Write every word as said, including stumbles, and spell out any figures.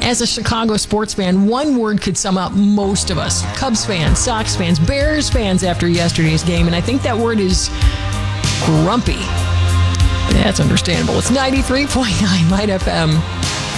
As a Chicago sports fan, one word could sum up most of us. Cubs fans, Sox fans, Bears fans after yesterday's game, and I think that word is grumpy. That's understandable. It's ninety-three point nine Might F M.